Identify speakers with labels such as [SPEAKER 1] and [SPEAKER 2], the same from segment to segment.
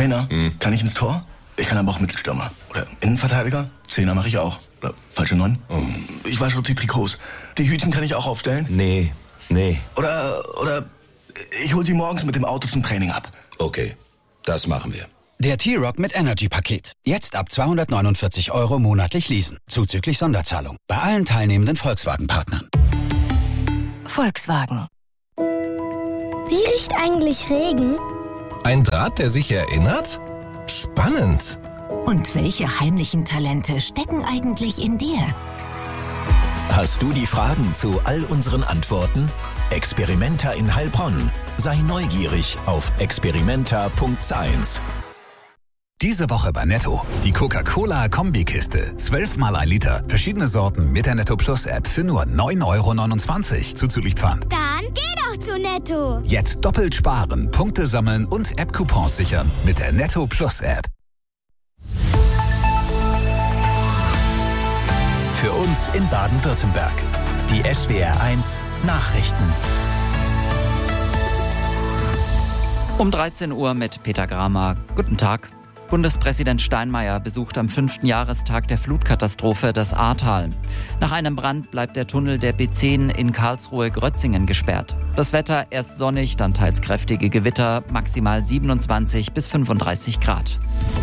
[SPEAKER 1] Trainer, kann ich ins Tor? Ich kann aber auch Mittelstürmer. Oder Innenverteidiger? Zehner mache ich auch. Oder falsche 9. Ich wasche die Trikots. Die Hütchen kann ich auch aufstellen?
[SPEAKER 2] Nee.
[SPEAKER 1] Oder ich hol sie morgens mit dem Auto zum Training ab.
[SPEAKER 2] Okay, das machen wir.
[SPEAKER 3] Der T-Roc mit Energy-Paket. Jetzt ab 249 € monatlich leasen. Zuzüglich Sonderzahlung. Bei allen teilnehmenden Volkswagen-Partnern.
[SPEAKER 4] Volkswagen.
[SPEAKER 5] Wie riecht eigentlich Regen?
[SPEAKER 6] Ein Draht, der sich erinnert? Spannend.
[SPEAKER 4] Und welche heimlichen Talente stecken eigentlich in dir?
[SPEAKER 7] Hast du die Fragen zu all unseren Antworten? Experimenta in Heilbronn. Sei neugierig auf experimenta.science.
[SPEAKER 3] Diese Woche bei Netto. Die Coca-Cola-Kombikiste. 12 mal 1 Liter. Verschiedene Sorten mit der Netto Plus App für nur 9,29 € zuzüglich Pfand.
[SPEAKER 5] Dann geh doch zu Netto.
[SPEAKER 3] Jetzt doppelt sparen, Punkte sammeln und App-Coupons sichern mit der Netto Plus App.
[SPEAKER 7] Für uns in Baden-Württemberg. Die SWR1 Nachrichten.
[SPEAKER 8] Um 13 Uhr mit Peter Gramer. Guten Tag. Bundespräsident Steinmeier besucht am 5. Jahrestag der Flutkatastrophe das Ahrtal. Nach einem Brand bleibt der Tunnel der B10 in Karlsruhe-Grötzingen gesperrt. Das Wetter erst sonnig, dann teils kräftige Gewitter, maximal 27 bis 35 Grad.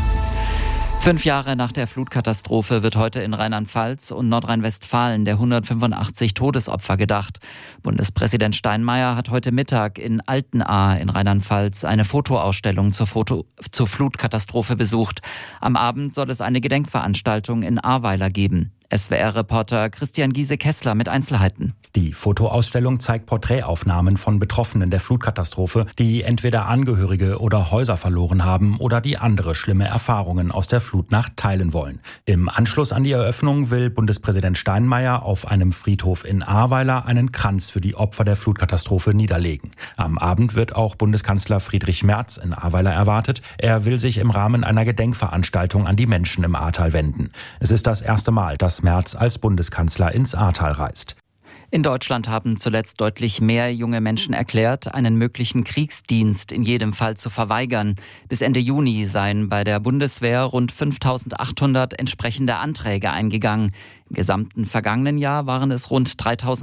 [SPEAKER 8] 5 Jahre nach der Flutkatastrophe wird heute in Rheinland-Pfalz und Nordrhein-Westfalen der 185 Todesopfer gedacht. Bundespräsident Steinmeier hat heute Mittag in Altenahr in Rheinland-Pfalz eine Fotoausstellung zur Flutkatastrophe besucht. Am Abend soll es eine Gedenkveranstaltung in Ahrweiler geben. SWR-Reporter Christian Giese-Kessler mit Einzelheiten.
[SPEAKER 9] Die Fotoausstellung zeigt Porträtaufnahmen von Betroffenen der Flutkatastrophe, die entweder Angehörige oder Häuser verloren haben oder die andere schlimme Erfahrungen aus der Flutnacht teilen wollen. Im Anschluss an die Eröffnung will Bundespräsident Steinmeier auf einem Friedhof in Ahrweiler einen Kranz für die Opfer der Flutkatastrophe niederlegen. Am Abend wird auch Bundeskanzler Friedrich Merz in Ahrweiler erwartet. Er will sich im Rahmen einer Gedenkveranstaltung an die Menschen im Ahrtal wenden. Es ist das erste Mal, dass Merz als Bundeskanzler ins Ahrtal reist.
[SPEAKER 8] In Deutschland haben zuletzt deutlich mehr junge Menschen erklärt, einen möglichen Kriegsdienst in jedem Fall zu verweigern. Bis Ende Juni seien bei der Bundeswehr rund 5.800 entsprechende Anträge eingegangen. Im gesamten vergangenen Jahr waren es rund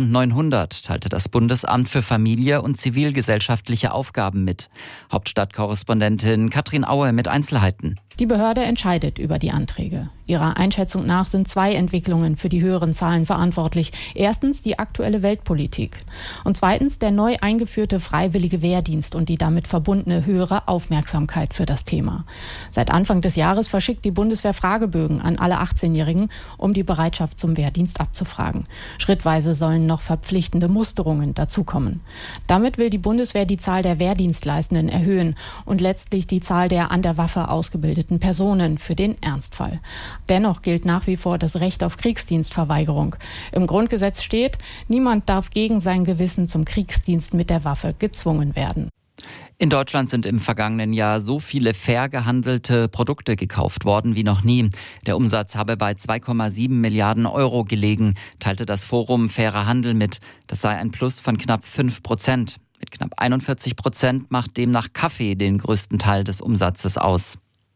[SPEAKER 8] 3.900, teilte das Bundesamt für Familie und zivilgesellschaftliche Aufgaben mit. Hauptstadtkorrespondentin Katrin Aue mit Einzelheiten.
[SPEAKER 10] Die Behörde entscheidet über die Anträge. Ihrer Einschätzung nach sind 2 Entwicklungen für die höheren Zahlen verantwortlich. Erstens die aktuelle Weltpolitik und zweitens der neu eingeführte freiwillige Wehrdienst und die damit verbundene höhere Aufmerksamkeit für das Thema. Seit Anfang des Jahres verschickt die Bundeswehr Fragebögen an alle 18-Jährigen, um die Bereitschaft zum Wehrdienst abzufragen. Schrittweise sollen noch verpflichtende Musterungen dazukommen. Damit will die Bundeswehr die Zahl der Wehrdienstleistenden erhöhen und letztlich die Zahl der an der Waffe ausgebildeten Personen für den Ernstfall. Dennoch gilt nach wie vor das Recht auf Kriegsdienstverweigerung. Im Grundgesetz steht, niemand darf gegen sein Gewissen zum Kriegsdienst mit der Waffe gezwungen werden.
[SPEAKER 8] In Deutschland sind im vergangenen Jahr so viele fair gehandelte Produkte gekauft worden wie noch nie. Der Umsatz habe bei 2,7 Milliarden € gelegen, teilte das Forum Fairer Handel mit. Das sei ein Plus von knapp 5%. Mit knapp 41% macht demnach Kaffee den größten Teil des Umsatzes aus.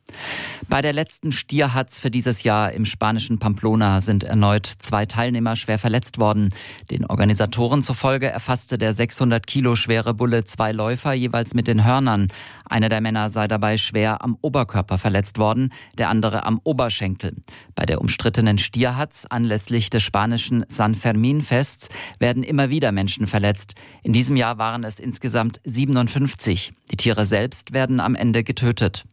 [SPEAKER 8] Bei der letzten Stierhatz für dieses Jahr im spanischen Pamplona sind erneut 2 Teilnehmer schwer verletzt worden. Den Organisatoren zufolge erfasste der 600 Kilo schwere Bulle 2 Läufer jeweils mit den Hörnern. Einer der Männer sei dabei schwer am Oberkörper verletzt worden, der andere am Oberschenkel. Bei der umstrittenen Stierhatz anlässlich des spanischen San Fermin-Fests werden immer wieder Menschen verletzt. In diesem Jahr waren es insgesamt 57. Die Tiere selbst werden am Ende getötet.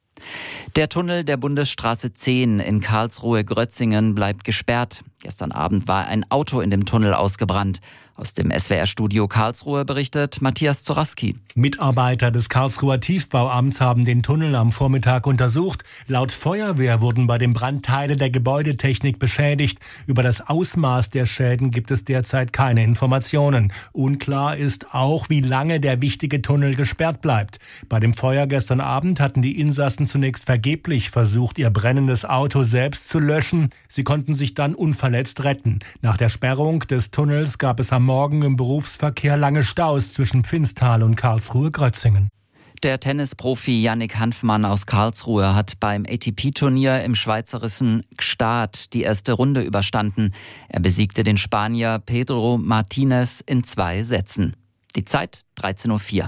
[SPEAKER 8] Der Tunnel der Bundesstraße 10 in Karlsruhe-Grötzingen bleibt gesperrt. Gestern Abend war ein Auto in dem Tunnel ausgebrannt. Aus dem SWR-Studio Karlsruhe berichtet Matthias Zoraski.
[SPEAKER 11] Mitarbeiter des Karlsruher Tiefbauamts haben den Tunnel am Vormittag untersucht. Laut Feuerwehr wurden bei dem Brand Teile der Gebäudetechnik beschädigt. Über das Ausmaß der Schäden gibt es derzeit keine Informationen. Unklar ist auch, wie lange der wichtige Tunnel gesperrt bleibt. Bei dem Feuer gestern Abend hatten die Insassen zunächst vergeblich versucht, ihr brennendes Auto selbst zu löschen. Sie konnten sich dann unverletzt retten. Nach der Sperrung des Tunnels gab es am Morgen im Berufsverkehr lange Staus zwischen Pfinztal und Karlsruhe-Grötzingen.
[SPEAKER 8] Der Tennisprofi Yannick Hanfmann aus Karlsruhe hat beim ATP-Turnier im schweizerischen Gstaad die erste Runde überstanden. Er besiegte den Spanier Pedro Martinez in 2 Sätzen. Die Zeit 13:04 Uhr.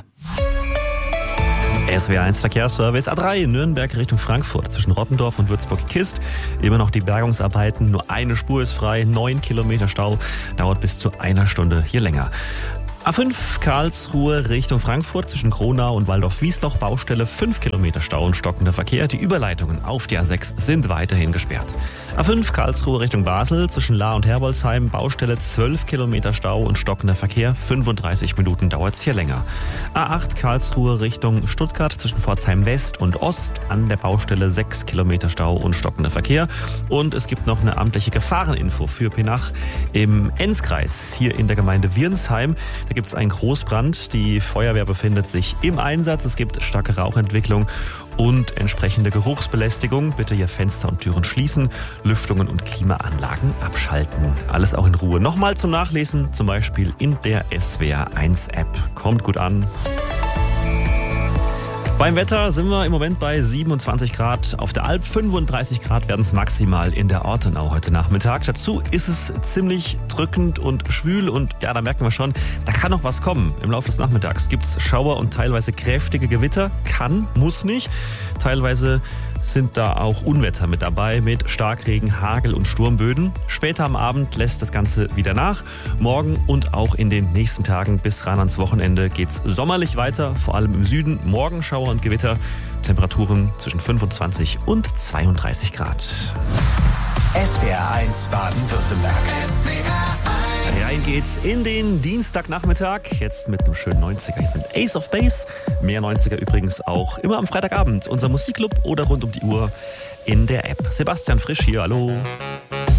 [SPEAKER 12] SWR1 Verkehrsservice A3 Nürnberg Richtung Frankfurt zwischen Rottendorf und Würzburg-Kist. Immer noch die Bergungsarbeiten, nur eine Spur ist frei, 9 Kilometer Stau, dauert bis zu 1 Stunde hier länger. A5 Karlsruhe Richtung Frankfurt zwischen Kronau und Waldorf-Wiesloch Baustelle, 5 Kilometer Stau und stockender Verkehr. Die Überleitungen auf die A6 sind weiterhin gesperrt. A5 Karlsruhe Richtung Basel zwischen Lahr und Herbolzheim Baustelle, 12 Kilometer Stau und stockender Verkehr. 35 Minuten dauert es hier länger. A8 Karlsruhe Richtung Stuttgart zwischen Pforzheim West und Ost an der Baustelle, 6 Kilometer Stau und stockender Verkehr. Und es gibt noch eine amtliche Gefahreninfo für Penach im Enzkreis hier in der Gemeinde Wirnsheim. Da gibt es einen Großbrand. Die Feuerwehr befindet sich im Einsatz. Es gibt starke Rauchentwicklung und entsprechende Geruchsbelästigung. Bitte hier Fenster und Türen schließen, Lüftungen und Klimaanlagen abschalten. Alles auch in Ruhe. Nochmal zum Nachlesen, zum Beispiel in der SWR1-App. Kommt gut an. Beim Wetter sind wir im Moment bei 27 Grad auf der Alp, 35 Grad werden es maximal in der Ortenau heute Nachmittag. Dazu ist es ziemlich drückend und schwül und ja, da merken wir schon, da kann noch was kommen. Im Laufe des Nachmittags gibt es Schauer und teilweise kräftige Gewitter, kann, muss nicht. Teilweise sind da auch Unwetter mit dabei mit Starkregen, Hagel und Sturmböden. Später am Abend lässt das Ganze wieder nach. Morgen und auch in den nächsten Tagen bis ran ans Wochenende geht's sommerlich weiter, vor allem im Süden. Morgen Schauer und Gewitter, Temperaturen zwischen 25 und 32 Grad.
[SPEAKER 7] SWR1 Baden-Württemberg.
[SPEAKER 12] Rein geht's in den Dienstagnachmittag, jetzt mit einem schönen 90er. Hier sind Ace of Base, mehr 90er übrigens auch immer am Freitagabend. Unser Musikclub oder rund um die Uhr in der App. Sebastian Frisch hier, hallo.